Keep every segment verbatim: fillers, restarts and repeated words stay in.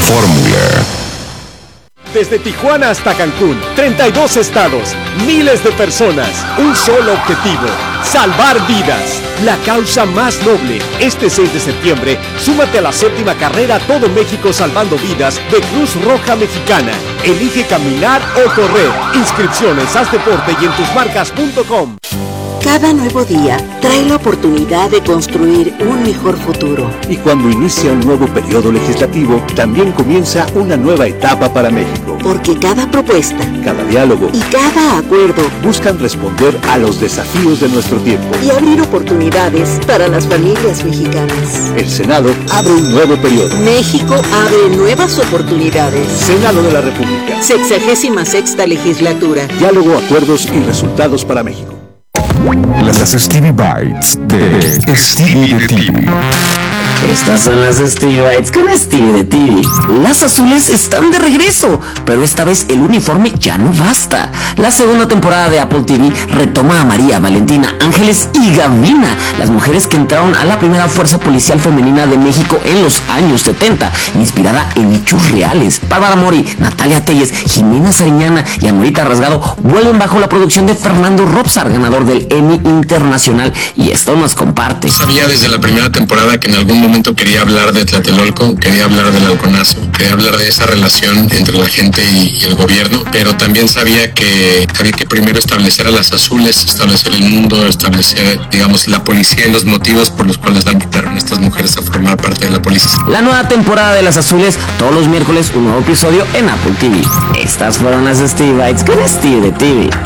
Fórmula. Desde Tijuana hasta Cancún, treinta y dos estados, miles de personas, un solo objetivo, salvar vidas. La causa más noble. Este seis de septiembre, súmate a la séptima carrera Todo México Salvando Vidas de Cruz Roja Mexicana. Elige caminar o correr. Inscripciones, haz deporte y en tus marcas punto com. Cada nuevo día trae la oportunidad de construir un mejor futuro. Y cuando inicia un nuevo periodo legislativo, también comienza una nueva etapa para México. Porque cada propuesta, cada diálogo y cada acuerdo buscan responder a los desafíos de nuestro tiempo y abrir oportunidades para las familias mexicanas. El Senado abre un nuevo periodo. México abre nuevas oportunidades. Senado de la República. Sexagésima sexta legislatura. Diálogo, acuerdos y resultados para México. Las Stevie Bites de Stevie de T V. Estas son las Stevie Bites con Stevie de T V. Las azules están de regreso, pero esta vez el uniforme ya no basta. La segunda temporada de Apple T V retoma a María, Valentina, Ángeles y Gavina, las mujeres que entraron a la primera fuerza policial femenina de México en los años setenta, inspirada en hechos reales. Bárbara Mori, Natalia Telles, Jimena Sariñana y Amorita Rasgado vuelven bajo la producción de Fernando Robsar, ganador del Emmy Internacional, y esto nos comparte. Sabía desde la primera temporada que en algún momento quería hablar de Tlatelolco, quería hablar del halconazo, quería hablar de esa relación entre la gente y, y el gobierno, pero también sabía que había que primero establecer a las azules, establecer el mundo, establecer, digamos, la policía y los motivos por los cuales la invitaron a estas mujeres a formar parte de la policía. La nueva temporada de Las Azules, todos los miércoles un nuevo episodio en Apple T V. Estas fueron las Stevie Bites con Stevie de T V.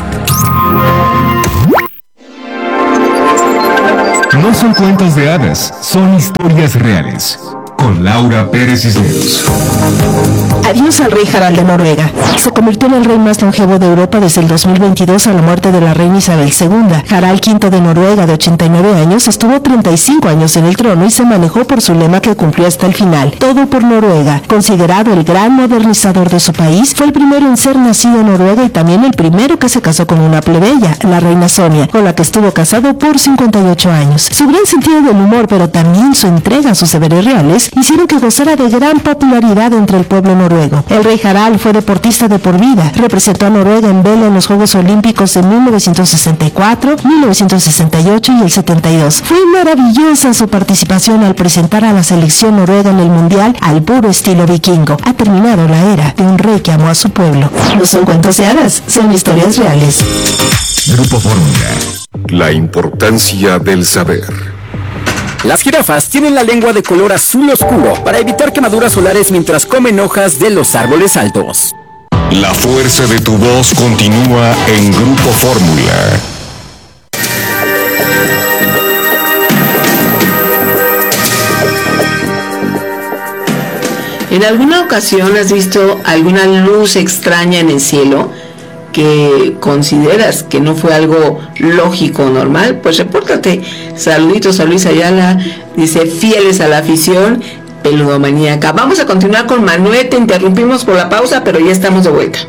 No son cuentos de hadas, son historias reales. Con Laura Pérez Cisneros. Adiós al rey Harald de Noruega. Se convirtió en el rey más longevo de Europa desde el dos mil veintidós a la muerte de la reina Isabel segunda. Harald quinto de Noruega, de ochenta y nueve años, estuvo treinta y cinco años en el trono y se manejó por su lema que cumplió hasta el final: todo por Noruega. Considerado el gran modernizador de su país, fue el primero en ser nacido en Noruega y también el primero que se casó con una plebeya, la reina Sonia, con la que estuvo casado por cincuenta y ocho años. Su gran sentido del humor, pero también su entrega a sus deberes reales, hicieron que gozara de gran popularidad entre el pueblo noruego. El rey Harald fue deportista de por vida. Representó a Noruega en vela en los Juegos Olímpicos de mil novecientos sesenta y cuatro, mil novecientos sesenta y ocho y el setenta y dos. Fue maravillosa su participación al presentar a la selección noruega en el Mundial al puro estilo vikingo. Ha terminado la era de un rey que amó a su pueblo. No son cuentos de hadas, son historias reales. Grupo Fórmula. La importancia del saber. Las jirafas tienen la lengua de color azul oscuro para evitar quemaduras solares mientras comen hojas de los árboles altos. La fuerza de tu voz continúa en Grupo Fórmula. ¿En alguna ocasión has visto alguna luz extraña en el cielo que consideras que no fue algo lógico o normal? Pues repórtate. Saluditos a Luis Ayala, dice: fieles a la afición peludomaníaca. Vamos a continuar con Manuel, te interrumpimos por la pausa, pero ya estamos de vuelta.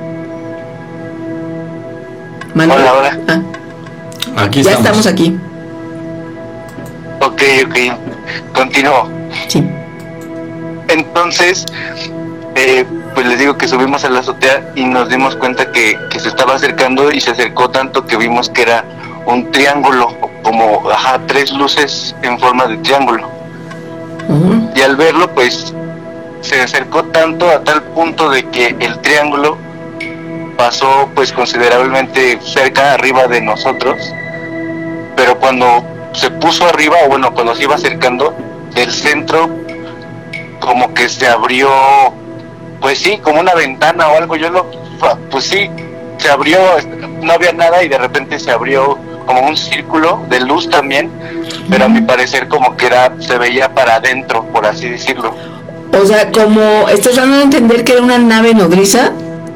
Manuel. Hola, hola. Ah. Aquí ya estamos. estamos aquí. Ok, ok. Continúo. Sí. Entonces, eh, pues les digo que subimos a la azotea y nos dimos cuenta que, que se estaba acercando, y se acercó tanto que vimos que era un triángulo, como ajá, tres luces en forma de triángulo. Uh-huh. Y al verlo, pues se acercó tanto a tal punto de que el triángulo pasó pues considerablemente cerca, arriba de nosotros, pero cuando se puso arriba, o bueno, cuando se iba acercando, del centro como que se abrió, pues sí, como una ventana o algo. Yo lo, pues sí, se abrió, no había nada y de repente se abrió como un círculo de luz también, pero a mi parecer como que era, se veía para adentro, por así decirlo. O sea, como estás dando a entender que era una nave nodriza.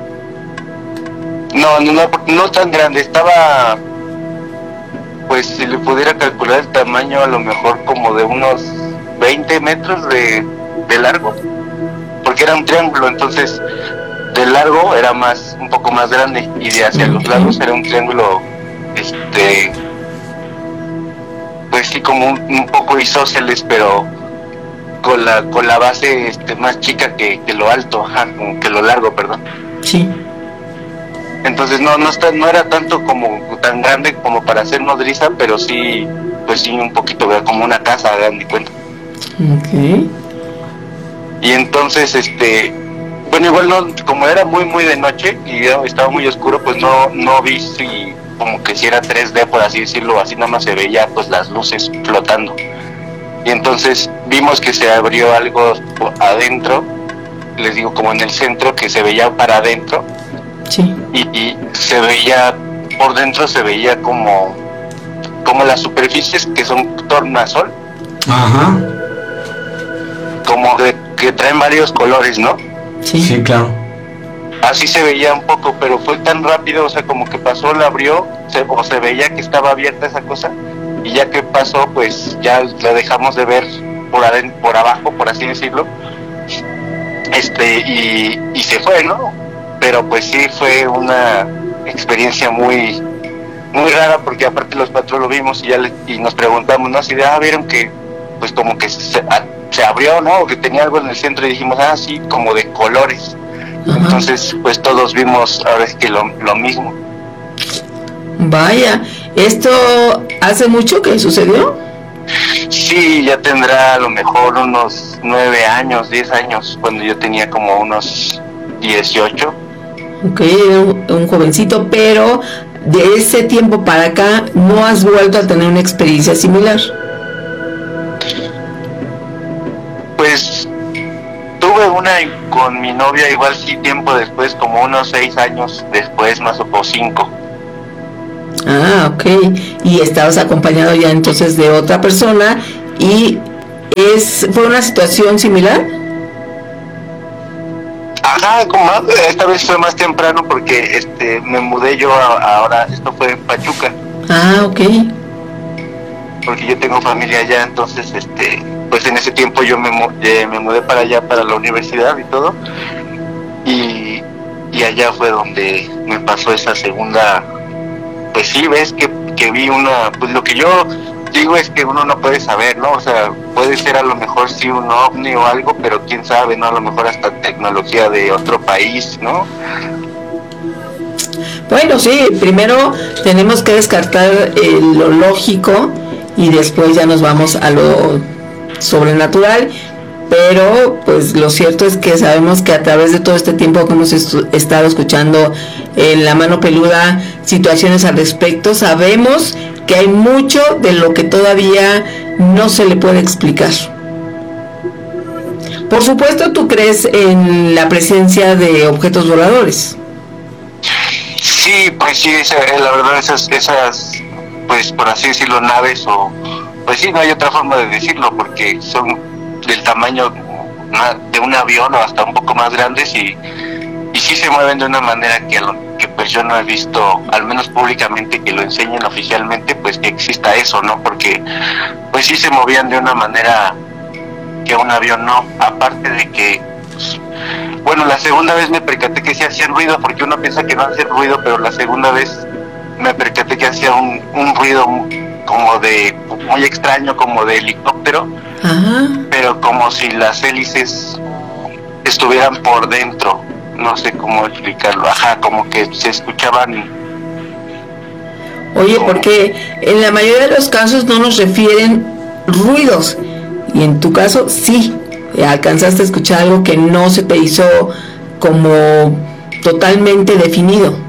No, no, no, no tan grande, estaba, pues si le pudiera calcular el tamaño, a lo mejor como de unos veinte metros de, de largo, porque era un triángulo, entonces de largo era más, un poco más grande, y de hacia los lados era un triángulo, este, pues sí, como un, un poco isósceles, pero con la con la base este más chica que, que lo alto, ajá, que lo largo, perdón. Sí. Entonces no no está no era tanto como tan grande como para ser nodriza, pero sí, pues sí un poquito, ¿verdad? Como una casa, hagan de cuenta. Okay. Y entonces este bueno, igual no, como era muy muy de noche y estaba muy oscuro, pues no no vi si como que si era tres D, por así decirlo, así nada más se veía pues las luces flotando. Y entonces vimos que se abrió algo adentro, les digo como en el centro, que se veía para adentro. Sí. Y, y se veía por dentro, se veía como como las superficies que son tornasol. Ajá. Como de que traen varios colores, ¿no? Sí, sí, claro. Así se veía un poco, pero fue tan rápido, o sea, como que pasó, la abrió, se, o se veía que estaba abierta esa cosa, y ya que pasó, pues ya la dejamos de ver por adentro, por abajo, por así decirlo, este, y, y se fue, ¿no? Pero pues sí fue una experiencia muy, muy rara, porque aparte los cuatro lo vimos y ya le, y nos preguntamos, ¿no? Si de, ah, vieron que, pues como que se, a, se abrió, ¿no? O que tenía algo en el centro, y dijimos, ah, sí, como de colores. Ajá. Entonces, pues todos vimos ahora es que lo, lo mismo. Vaya, ¿esto hace mucho que sucedió? Sí, ya tendrá a lo mejor unos nueve años, diez años, cuando yo tenía como unos dieciocho. Ok, un, un jovencito, pero de ese tiempo para acá no has vuelto a tener una experiencia similar. Pues tuve una con mi novia, igual sí tiempo después, como unos seis años después, más o cinco. Ah, ok. Y estabas acompañado ya entonces de otra persona, y es fue una situación similar. Ajá, como esta vez fue más temprano porque este me mudé yo a, ahora, esto fue en Pachuca. Ah, ok. Porque yo tengo familia allá, entonces este pues en ese tiempo yo me, eh, me mudé para allá, para la universidad y todo, y, y allá fue donde me pasó esa segunda, pues sí, ves que, que vi una, pues lo que yo digo es que uno no puede saber, ¿no? O sea, puede ser a lo mejor sí un ovni o algo, pero quién sabe, ¿no? A lo mejor hasta tecnología de otro país, ¿no? Bueno, sí, primero tenemos que descartar eh, lo lógico y después ya nos vamos a lo sobrenatural, pero pues lo cierto es que sabemos que a través de todo este tiempo que hemos estu- estado escuchando en La Mano Peluda situaciones al respecto, sabemos que hay mucho de lo que todavía no se le puede explicar. Por supuesto, tú crees en la presencia de objetos voladores. Sí, pues sí, esa, la verdad esas, esas, pues por así decirlo, naves o, pues sí, no hay otra forma de decirlo, porque son del tamaño de un avión o hasta un poco más grandes, y, y sí se mueven de una manera que, que pues yo no he visto, al menos públicamente, que lo enseñen oficialmente, pues que exista eso, ¿no? Porque pues sí se movían de una manera que un avión no, aparte de que, pues, bueno, la segunda vez me percaté que sí hacían ruido, porque uno piensa que no hacen ruido, pero la segunda vez me percaté que hacía un, un ruido como de, muy extraño, como de helicóptero. Ajá. Pero como si las hélices estuvieran por dentro, no sé cómo explicarlo, ajá, como que se escuchaban. Oye, porque en la mayoría de los casos no nos refieren ruidos, y en tu caso sí, alcanzaste a escuchar algo que no se te hizo como totalmente definido.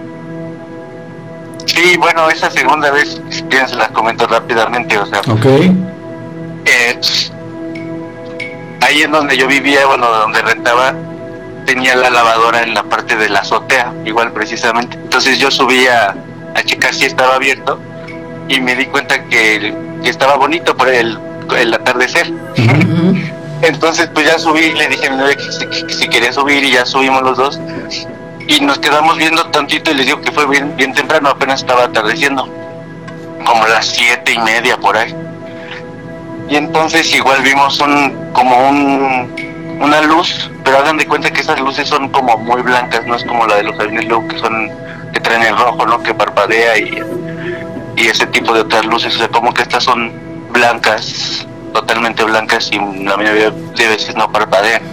Sí, bueno, esa segunda vez, si quieren se las comento rápidamente, o sea, okay. eh, ahí en donde yo vivía, bueno, donde rentaba, tenía la lavadora en la parte de la azotea, igual precisamente, entonces yo subía a checar si estaba abierto, y me di cuenta que, que estaba bonito por el, el atardecer. Uh-huh. Entonces pues ya subí y le dije a mi novia que si, que si quería subir, y ya subimos los dos, y nos quedamos viendo tantito, y les digo que fue bien, bien temprano, apenas estaba atardeciendo, como las siete y media por ahí. Y entonces igual vimos un, como un, una luz, pero hagan de cuenta que esas luces son como muy blancas, no es como la de los aviones luego que son, que traen el rojo, ¿no? Que parpadea y, y ese tipo de otras luces, o sea, como que estas son blancas, totalmente blancas y la mayoría de veces no parpadean.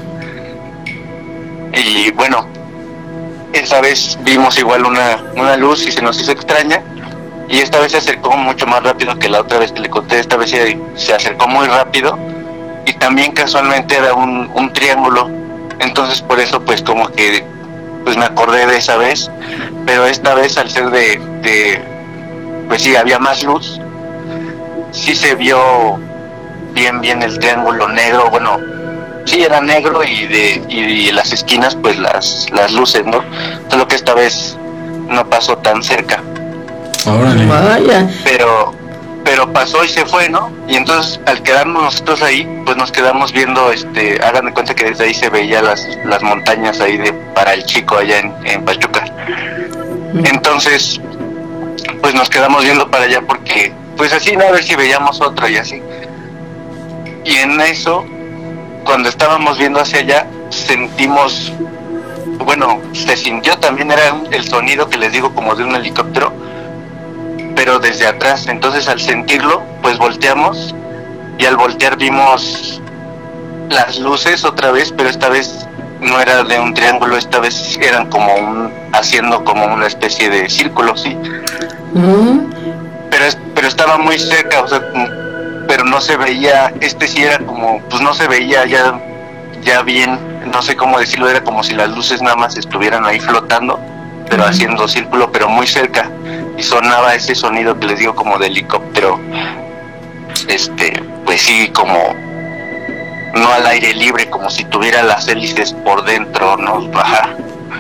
Y bueno, esta vez vimos igual una, una luz y se nos hizo extraña, y esta vez se acercó mucho más rápido que la otra vez que le conté. Esta vez se, se acercó muy rápido, y también casualmente era un, un triángulo. Entonces por eso pues como que pues me acordé de esa vez, pero esta vez al ser de, de pues sí, había más luz, sí se vio bien bien el triángulo negro. Bueno, sí era negro, y de y, y las esquinas pues las las luces, ¿no? Solo que esta vez no pasó tan cerca. Órale. Vaya. Pero pero pasó y se fue, ¿no? Y entonces al quedarnos nosotros ahí, pues nos quedamos viendo, este, hagan de cuenta que desde ahí se veía las las montañas ahí de para el Chico allá en, en Pachuca. Entonces pues nos quedamos viendo para allá porque pues así, ¿no? A ver si veíamos otro y así. Y en eso, cuando estábamos viendo hacia allá, sentimos, bueno, se sintió también, era el sonido que les digo como de un helicóptero, pero desde atrás. Entonces al sentirlo, pues volteamos, y al voltear vimos las luces otra vez, pero esta vez no era de un triángulo, esta vez eran como un, haciendo como una especie de círculo, sí. Mm. Pero, pero estaba muy cerca, o sea, pero no se veía, este sí era como, pues no se veía ya, ya bien, no sé cómo decirlo, era como si las luces nada más estuvieran ahí flotando, pero uh-huh. haciendo círculo, pero muy cerca, y sonaba ese sonido que les digo como de helicóptero, este, pues sí, como, no al aire libre, como si tuviera las hélices por dentro, ¿no? Ajá.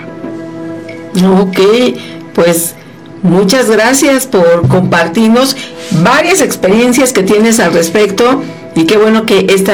Ok, pues muchas gracias por compartirnos varias experiencias que tienes al respecto, y qué bueno que esta